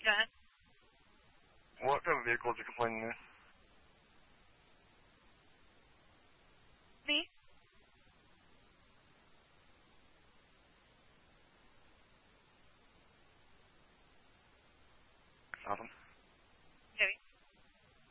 Okay. What type of vehicle is you complaining with? Me? Adam?